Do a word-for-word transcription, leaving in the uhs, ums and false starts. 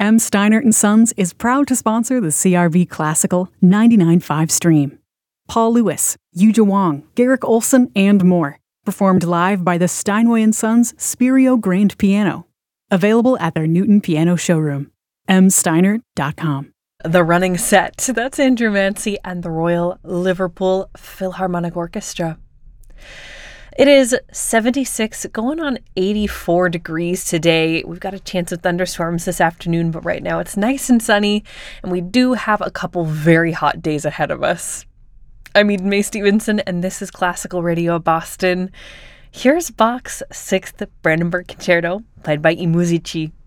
M. Steinert and Sons is proud to sponsor the C R V Classical ninety-nine point five stream. Paul Lewis, Yuja Wong, Garrick Olson, and more. Performed live by the Steinway and Sons Spirio Grand Piano. Available at their Newton Piano showroom. m steinert dot com. The Running Set. That's Andrew Mancy and the Royal Liverpool Philharmonic Orchestra. It is seventy-six, going on eighty-four degrees today. We've got a chance of thunderstorms this afternoon, but right now it's nice and sunny, and we do have a couple very hot days ahead of us. I'm Eden Mae Stevenson, and this is Classical Radio Boston. Here's Bach's Sixth Brandenburg Concerto, played by I Musici.